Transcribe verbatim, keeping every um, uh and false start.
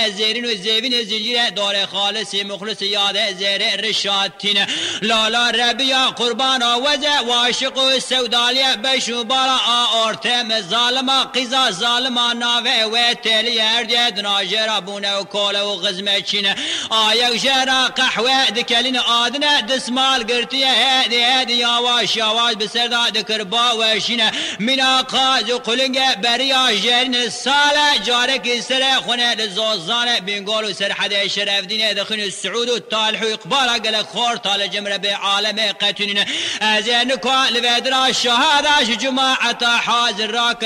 زنجیره زیرین و زیوین زنجیره دار خالصی مخلص یاد زیر رشاتین لالا ربیا قربان آوزه واشق و سودالیه بشو بالا آورتم ظالما قیزا ظالما ناوه و تلی هردید ناجرا بونه و کول و غزمه چینه آیو جرا قحوه دکلین آدنه دسمال گرتیه هدی هدی یاواش یاواش بسردا دکر باوشینه مینا قاز و قلنگ بریا جرین ساله جارک سر خونه لزوزانه بینگول و سرحده شرف دینه دخین السعود و طالح و اقبالا قلق خور طال جمره به عالم قتنين أزين كوال بدرا الشهادة جماعة حاضر راك